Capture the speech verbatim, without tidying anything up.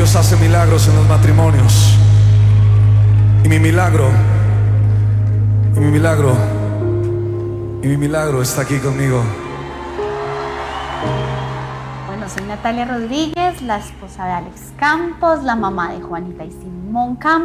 Dios hace milagros en los matrimonios. Y mi milagro, y mi milagro, y mi milagro está aquí conmigo. Bueno, soy Natalia Rodríguez, la esposa de Alex Campos, la mamá de Juanita y Simón Campos.